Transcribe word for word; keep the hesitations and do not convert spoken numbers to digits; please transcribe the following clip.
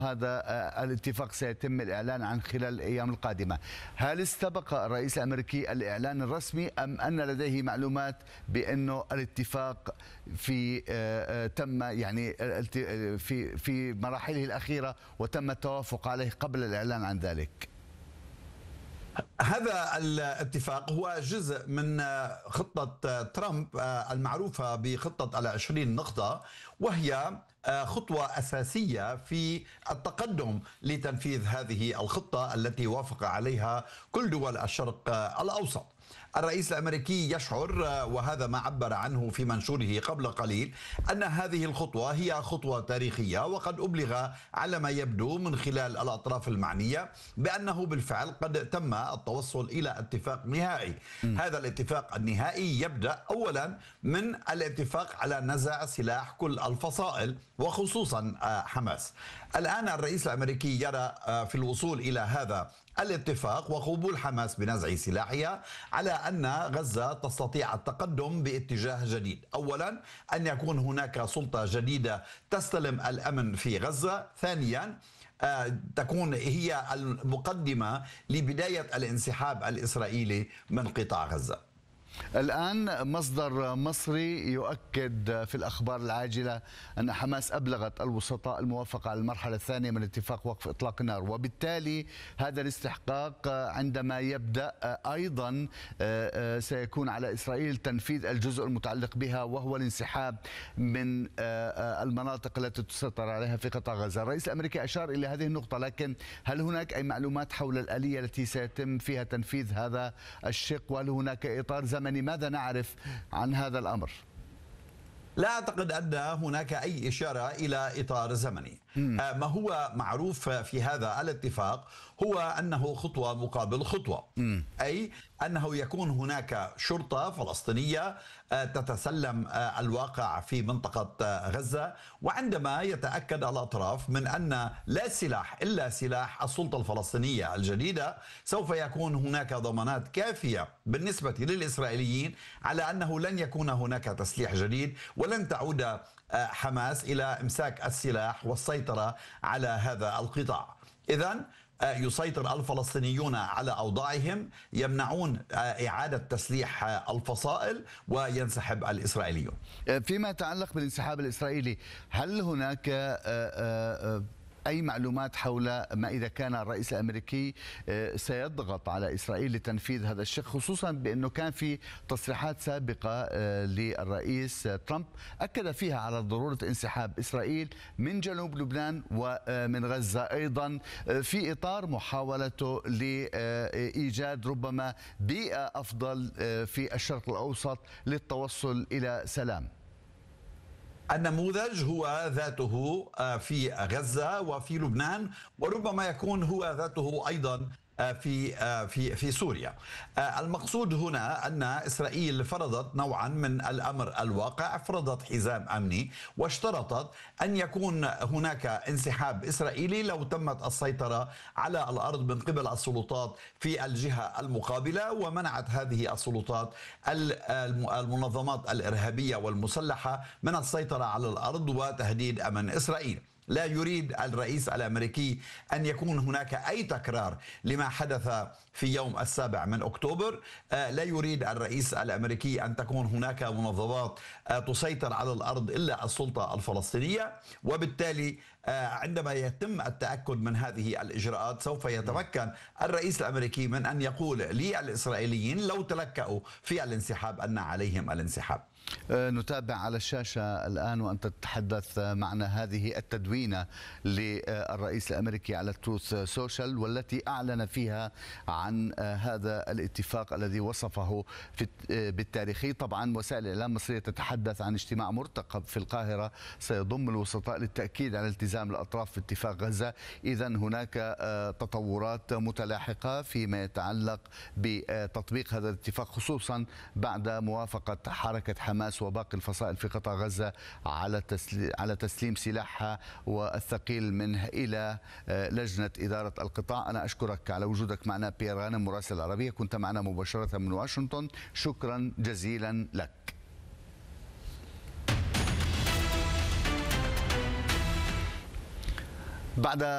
هذا الاتفاق سيتم الإعلان عن خلال الأيام القادمة. هل استبق الرئيس الأمريكي الإعلان الرسمي أم أن لديه معلومات بأنه الاتفاق في تم يعني في في مراحله الأخيرة وتم التوافق عليه قبل الإعلان عن ذلك؟ هذا الاتفاق هو جزء من خطة ترامب المعروفة بخطة العشرين نقطة، وهي خطوة أساسية في التقدم لتنفيذ هذه الخطة التي وافق عليها كل دول الشرق الأوسط. الرئيس الأمريكي يشعر، وهذا ما عبر عنه في منشوره قبل قليل، أن هذه الخطوة هي خطوة تاريخية، وقد أبلغ على ما يبدو من خلال الأطراف المعنية بأنه بالفعل قد تم التوصل إلى اتفاق نهائي. م. هذا الاتفاق النهائي يبدأ أولا من الاتفاق على نزع سلاح كل الفصائل وخصوصا حماس. الآن الرئيس الأمريكي يرى في الوصول إلى هذا الاتفاق وقبول حماس بنزع سلاحها على أن غزة تستطيع التقدم باتجاه جديد. أولا أن يكون هناك سلطة جديدة تستلم الأمن في غزة. ثانيا تكون هي المقدمة لبداية الانسحاب الإسرائيلي من قطاع غزة. الآن مصدر مصري يؤكد في الأخبار العاجلة أن حماس أبلغت الوسطاء الموافقة على المرحلة الثانية من اتفاق وقف إطلاق النار، وبالتالي هذا الاستحقاق عندما يبدأ أيضا سيكون على إسرائيل تنفيذ الجزء المتعلق بها وهو الانسحاب من المناطق التي تسيطر عليها في قطاع غزة. الرئيس الأمريكي أشار إلى هذه النقطة، لكن هل هناك أي معلومات حول الآلية التي سيتم فيها تنفيذ هذا الشق؟ وهل هناك إطار زمني؟ ماذا نعرف عن هذا الأمر؟ لا أعتقد أن هناك أي إشارة إلى إطار زمني. ما هو معروف في هذا الاتفاق هو أنه خطوة مقابل خطوة، م. أي أنه يكون هناك شرطة فلسطينية تتسلم الواقع في منطقة غزة، وعندما يتأكد الأطراف من أن لا سلاح إلا سلاح السلطة الفلسطينية الجديدة، سوف يكون هناك ضمانات كافية بالنسبة للإسرائيليين على أنه لن يكون هناك تسليح جديد ولن تعود حماس إلى إمساك السلاح والسيطرة على هذا القطاع. إذن يسيطر الفلسطينيون على أوضاعهم، يمنعون إعادة تسليح الفصائل، وينسحب الإسرائيليون. فيما يتعلق بالانسحاب الإسرائيلي، هل هناك أي معلومات حول ما إذا كان الرئيس الأمريكي سيضغط على إسرائيل لتنفيذ هذا الشق، خصوصا بأنه كان في تصريحات سابقة للرئيس ترامب أكد فيها على ضرورة انسحاب إسرائيل من جنوب لبنان ومن غزة أيضا، في إطار محاولته لإيجاد ربما بيئة أفضل في الشرق الأوسط للتوصل إلى سلام. النموذج هو ذاته في غزة وفي لبنان، وربما يكون هو ذاته أيضا في في في سوريا. المقصود هنا أن إسرائيل فرضت نوعا من الأمر الواقع، فرضت حزام أمني واشترطت أن يكون هناك انسحاب إسرائيلي لو تمت السيطرة على الأرض من قبل السلطات في الجهة المقابلة، ومنعت هذه السلطات المنظمات الإرهابية والمسلحة من السيطرة على الأرض وتهديد أمن إسرائيل. لا يريد الرئيس الأمريكي أن يكون هناك أي تكرار لما حدث في يوم السابع من أكتوبر. لا يريد الرئيس الأمريكي أن تكون هناك منظمات تسيطر على الأرض إلا السلطة الفلسطينية، وبالتالي عندما يتم التأكد من هذه الإجراءات سوف يتمكن الرئيس الأمريكي من أن يقول للإسرائيليين لو تلكأوا في الانسحاب أن عليهم الانسحاب. نتابع على الشاشة الآن وأنت تتحدث معنا هذه التدوينة للرئيس الأمريكي على تروث سوشيال، والتي أعلن فيها عن هذا الاتفاق الذي وصفه بالتاريخي. طبعا وسائل الإعلام المصرية تتحدث عن اجتماع مرتقب في القاهرة سيضم الوسطاء للتأكيد على التزام الأطراف في اتفاق غزة. إذن هناك تطورات متلاحقة فيما يتعلق بتطبيق هذا الاتفاق، خصوصا بعد موافقة حركة حماس وباقي الفصائل في قطاع غزة على على تسليم سلاحها والثقيل منه إلى لجنة إدارة القطاع. أنا أشكرك على وجودك معنا بيير غانم مراسل العربية، كنت معنا مباشرة من واشنطن، شكرا جزيلا لك. بعد